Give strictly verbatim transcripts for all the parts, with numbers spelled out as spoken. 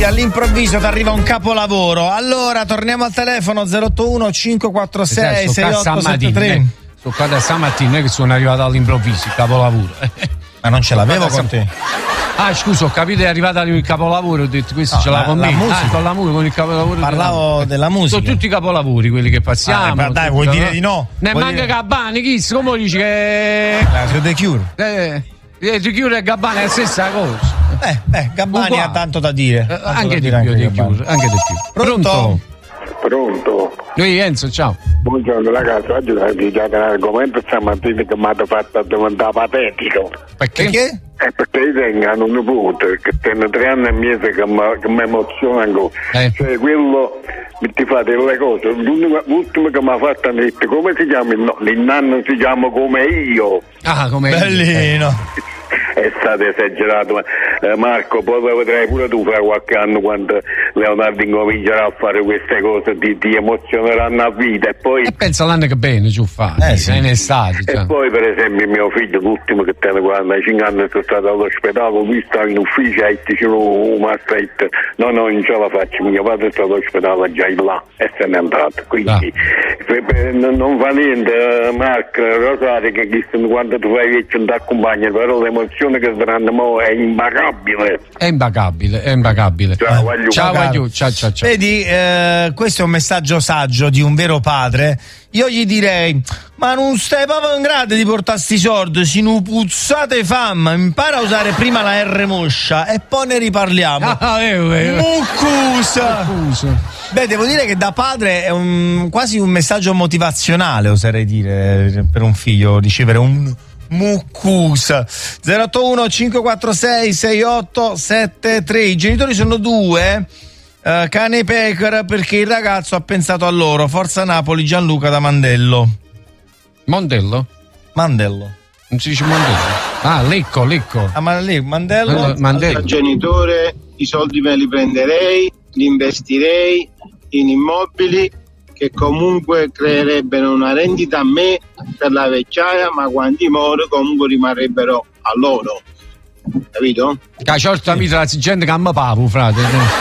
Sì, all'improvviso ti arriva un capolavoro. Allora, torniamo al telefono zero otto uno cinque quattro sei sei otto sette tre. Sto qua da stamattina, non è che sono arrivato all'improvviso, il capolavoro. Ma non ce l'avevo con te? Ah, scusa, ho capito, è arrivato il capolavoro, ho detto questo no, ce l'ha con me. Ah, con la musica, con il capolavoro. Parlavo della, della musica. Sono tutti i capolavori quelli che passiamo. Ah, dai, vuoi dire di no? Ne vuoi manca dire... Gabbani, chi? Come dici che... Ah, sono The Cure. Eh, The Cure e Gabbani è la stessa cosa. Eh, eh, Gabbani uguale. Ha tanto da dire. Tanto anche da di più, The Cure, anche di più. Pronto? Pronto? Pronto? Noi Enzo, ciao. Buongiorno ragazzi, oggi ho dedicato un argomento stamattina che mi ha fatto diventare patetico. Perché? Perché? Eh, perché io tengo un nipote che tiene tre anni e mese che mi emoziona ancora. Eh. Cioè quello mi ti fa delle cose. L'ultimo che mi ha fatto ha detto come si chiama il nonno? Il nonno si chiama come io. Ah, come bellino. Io. È stato esagerato, ma eh, Marco, poi vedrai pure tu fra qualche anno quando Leonardo incomincerà a fare queste cose, ti, ti emozioneranno a vita e poi. E pensa l'anno che bene ci fa, eh, sì. In estate. E cioè. Poi per esempio mio figlio, l'ultimo che tiene quarantacinque anni, sono stato all'ospedale, lui sta in ufficio e dice oh, ma aspetta, no no non ce la faccio, mio padre è stato all'ospedale già in là e se n'è andato, quindi ah. per, per, non fa niente Marco, Rosario che quando tu fai vecchio non ti accompagna, però l'emozione che saranno è imbaccabile. È imbaccabile, è imbaccabile. Ciao, voglio ciao, voglio, ciao, ciao, ciao. Vedi, eh, questo è un messaggio saggio di un vero padre. Io gli direi: ma non stai proprio in grado di portare sti soldi, si nu puzzate fam, impara a usare prima la R moscia e poi ne riparliamo. Ah, eh, eh. Muccusa. Muccusa. Beh, devo dire che da padre è un, quasi un messaggio motivazionale, oserei dire, per un figlio ricevere un muccusa. Zero otto uno cinque quattro sei sei otto sette tre. I genitori sono due, uh, cane e pecora, perché il ragazzo ha pensato a loro. Forza Napoli, Gianluca da Mandello. Mondello? Mandello. Non si dice Mondello? Ah, Lecco, Lecco. Ah, ma lì, Mandello. Allora, Mandello. Da genitore i soldi me li prenderei, li investirei in immobili che comunque creerebbero una rendita a me per la vecchiaia, ma quando muore comunque rimarrebbero a loro, capito? Che certo amico la gente che mi pavo, frate.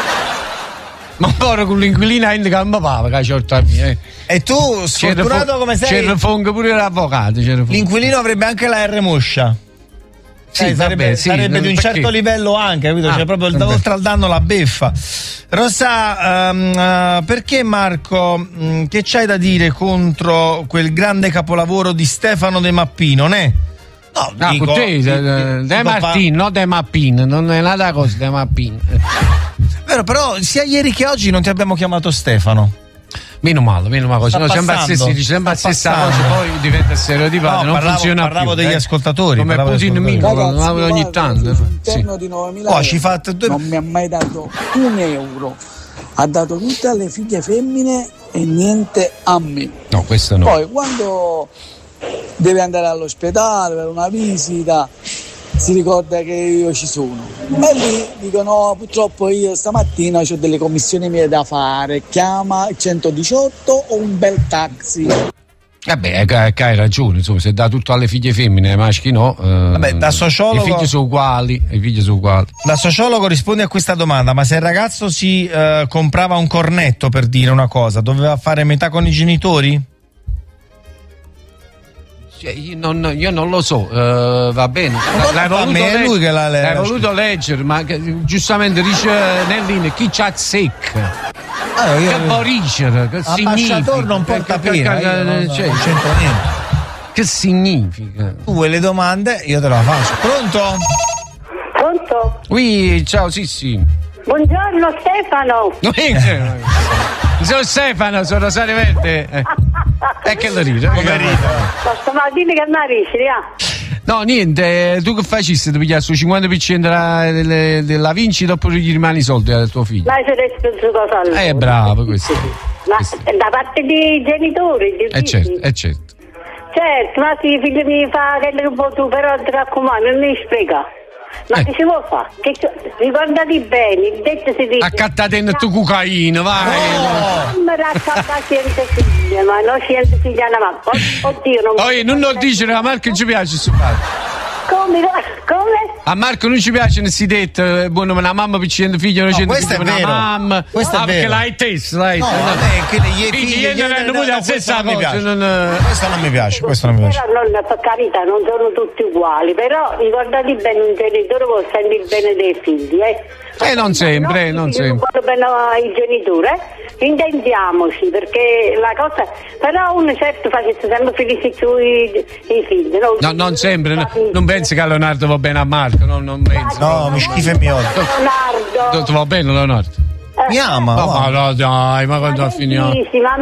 Ma ora con l'inquilina che mi pavo, che certo amico. Eh. E tu, sfortunato come sei, c'è fongo pure l'avvocato. L'inquilino avrebbe anche la R moscia. Sì, eh, sarebbe, vabbè, sì, sarebbe di un perché? certo livello anche, capito? Ah, cioè proprio il, oltre al danno la beffa. Rosa, um, uh, perché Marco, um, che c'hai da dire contro quel grande capolavoro di Stefano De Mappino, ne? No, no, dico, te, di, De, De Martino, non De Mappino, non è nata cosa De Mappino. Vero, però sia ieri che oggi non ti abbiamo chiamato Stefano. Meno male, meno male, così no, sempre la stessa, sempre la stessa cosa, poi diventa stereotipato, no, non parlavo, funziona parlavo più. degli eh. ascoltatori. Come Putin Mingolo, ogni tanto. Sì. Di oh, ci fate due... Non mi ha mai dato un euro, ha dato tutte alle figlie femmine e niente a me. No, questo no. Poi quando deve andare all'ospedale per una visita si ricorda che io ci sono e lì dicono purtroppo io stamattina ho delle commissioni mie da fare, chiama il centodiciotto o un bel taxi. Vabbè, che hai ragione, insomma, se dà tutto alle figlie femmine, ai maschi no. Eh, Vabbè, da sociologo, i figli sono uguali, i figli sono uguali. Da sociologo risponde a questa domanda: ma se il ragazzo si eh, comprava un cornetto, per dire una cosa, doveva fare metà con i genitori? Io non, io non lo so, uh, va bene. L'hai voluto, me, legge, lui che l'ha, l'hai voluto leggere, ma che, giustamente dice Nellini chi c'ha secca. Allora, io, che boricere, che significa? non porta che, pena, che, io non, cioè, non c'entro niente. Che significa? Tu vuoi le domande, io te la faccio. Pronto? Pronto? Oui, ciao, sì, sì. Buongiorno Stefano. Sono Stefano, sono Rosario Verde. Eh. E che lo ride? Come ride? Stamattina che narisci, ah? No, niente, tu che facessi? Ti pigliassi il cinquanta per cento della, della, della vincita oppure gli rimani i soldi al tuo figlio? Ma se ne penso cosa allora. Eh, bravo, questo. Ma questo. Da parte dei genitori? Dei eh certo, eh certo. Certo, ma se i figli mi fa quello che un po' tu, però ti raccomando, non mi spiega. Ma eh. che si vuole fare? Che, ricordati bene, il detto si dice... Accattate in tu cocaina, vai! No, non mi racconta scienza figlia, ma non scienza figlia, ma oddio, non... Poi non lo dice, la marca ci piace, su padre. Come? Come? A Marco non ci piace si detto buono una mamma piccina figlio non no, c'è questo è una vero. mamma questo ah, è perché vero. l'hai testo dai no, vabbè, che gli figli io non hanno avuto la stessa cosa piace. non... questo non mi piace questo non mi piace però non, per carità non sono tutti uguali, però ricordati bene, un genitore può sentire il bene dei figli eh, eh non sempre eh, non sempre non bene ai genitori eh? Intendiamoci, perché la cosa però uno certo facesse sempre felici sui i figli no, no non sempre no, non pensi che Leonardo va bene a Marco no, non penso no mi schifo e mi odio Leonardo tu va bene Leonardo mi ama ma, ma no dai ma quando finiamo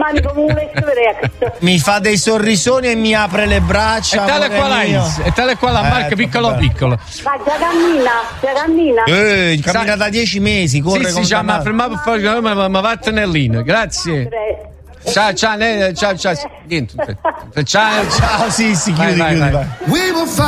mi fa dei sorrisoni e mi apre le braccia e tale qual è e tale qual a Marco eh, piccolo piccolo ma già cammina già cammina eh cammina da dieci mesi corre sì, sì, già, ma fermavo fuori ma, ma, ma vattene Lino grazie ciao ciao ciao ciao ciao ciao ciao sì sì chiudi chiudi vai.